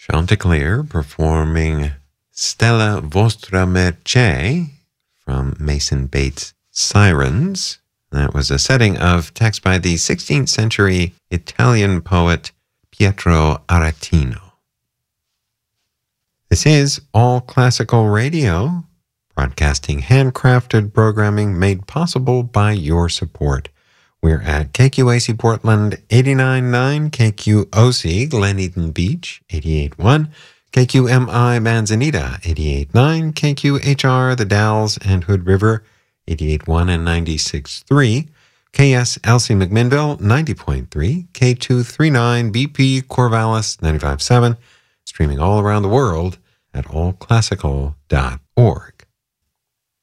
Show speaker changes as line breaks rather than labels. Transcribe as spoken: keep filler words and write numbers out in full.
Chanticleer performing Stella Vostra Mercè from Mason Bates' Sirens. That was a setting of text by the sixteenth century Italian poet Pietro Aretino. This is All Classical Radio, broadcasting handcrafted programming made possible by your support. We're at K Q A C Portland eighty-nine point nine, K Q O C Glen Eden Beach eighty-eight point one, K Q M I Manzanita eighty-eight point nine, K Q H R The Dalles and Hood River eighty-eight point one and ninety-six point three, K S L C McMinnville ninety point three, K two thirty-nine B P Corvallis ninety-five point seven, streaming all around the world at all classical dot org.